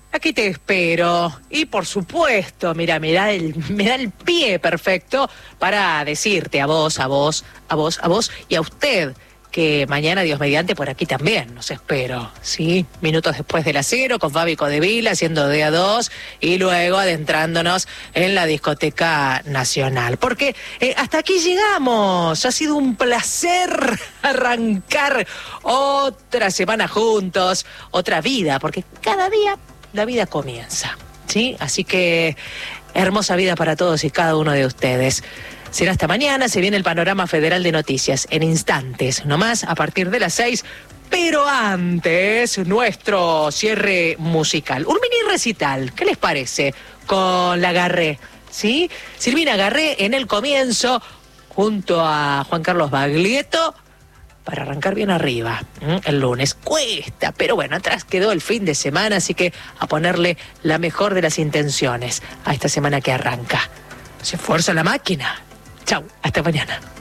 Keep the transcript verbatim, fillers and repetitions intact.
Aquí te espero. Y por supuesto, mira, me da el, me da el pie perfecto para decirte a vos, a vos, a vos, a vos y a usted que mañana, Dios mediante, por aquí también los espero, ¿sí? Minutos después de las cero, con Fabi Codevila haciendo de a dos y luego adentrándonos en la Discoteca Nacional. Porque eh, hasta aquí llegamos. Ha sido un placer arrancar otra semana juntos, otra vida, porque cada día la vida comienza, ¿sí? Así que hermosa vida para todos y cada uno de ustedes. Será hasta mañana, se viene el Panorama Federal de Noticias, en instantes, nomás a partir de las seis, pero antes, nuestro cierre musical. Un mini recital, ¿qué les parece? Con la Garré, ¿sí? Silvina Garré en el comienzo, junto a Juan Carlos Baglietto, para arrancar bien arriba, ¿eh? El lunes. Cuesta, pero bueno, atrás quedó el fin de semana, así que a ponerle la mejor de las intenciones a esta semana que arranca. Se esfuerza la máquina. Chau, hasta mañana.